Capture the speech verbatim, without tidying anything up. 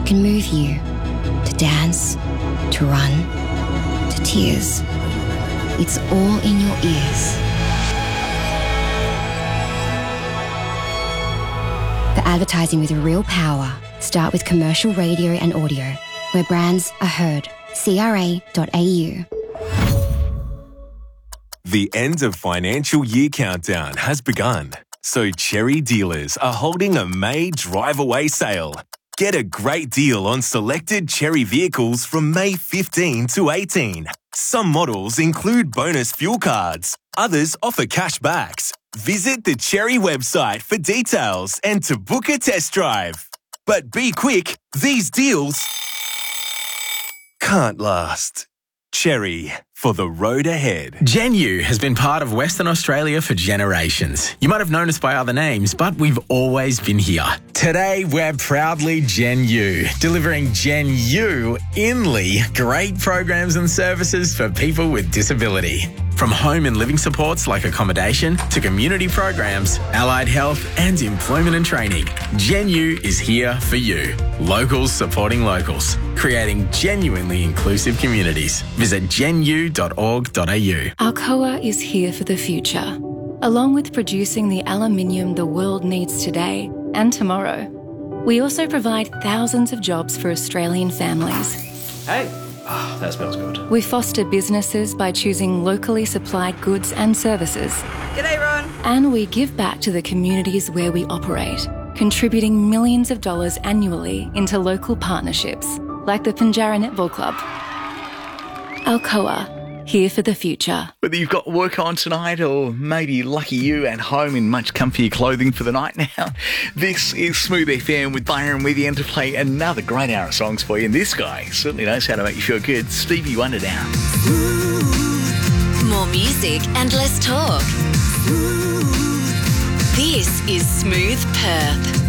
can move you to dance, to run, to tears. It's all in your ears. For advertising with real power, start with commercial radio and audio, where brands are heard. C R A dot A U. The end of financial year countdown has begun, so Cherry dealers are holding a May drive-away sale. Get a great deal on selected Cherry vehicles from May fifteenth to eighteenth. Some models include bonus fuel cards, others offer cashbacks. Visit the Cherry website for details and to book a test drive. But be quick, these deals can't last. Cherry, for the road ahead. Genu has been part of Western Australia for generations. You might have known us by other names, but we've always been here. Today, we're proudly Genu, delivering Genu Inly great programs and services for people with disability. From home and living supports like accommodation to community programs, allied health and employment and training, Genu is here for you. Locals supporting locals, creating genuinely inclusive communities. Visit genu dot org dot a u. Alcoa is here for the future. Along with producing the aluminium the world needs today and tomorrow, we also provide thousands of jobs for Australian families. Hey, oh, that smells good. We foster businesses by choosing locally supplied goods and services. G'day, Ron. And we give back to the communities where we operate, contributing millions of dollars annually into local partnerships, like the Pinjarra Netball Club. Alcoa, here for the future. Whether you've got work on tonight or maybe lucky you at home in much comfier clothing for the night now, this is Smooth F M with Byron with you to play another great hour of songs for you. And this guy certainly knows how to make you feel good. Stevie Wonder now. More music and less talk. This is Smooth Perth.